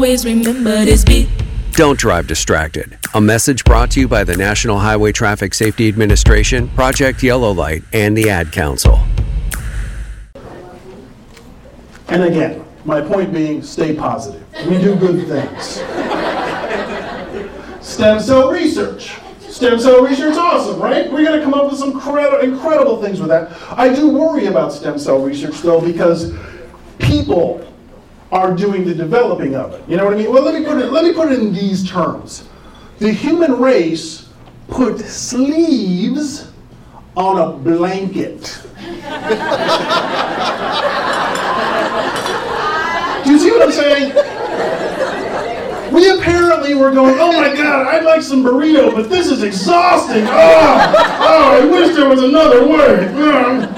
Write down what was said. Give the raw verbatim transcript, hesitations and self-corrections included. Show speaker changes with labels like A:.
A: Always remember this beat.
B: Don't drive distracted. A message brought to you by the National Highway Traffic Safety Administration, Project Yellow Light, and the Ad Council.
C: And again, my point being, stay positive. We do good things. Stem cell research. Stem cell research is awesome, right? We're going to come up with some incredible, incredible things with that. I do worry about stem cell research, though, because people are doing the developing of it. You know what I mean? Well, let me put it, let me put it in these terms. The human race put sleeves on a blanket. Do you see what I'm saying? We apparently were going, oh my God, I'd like some burrito, but this is exhausting. Oh, oh I wish there was another word.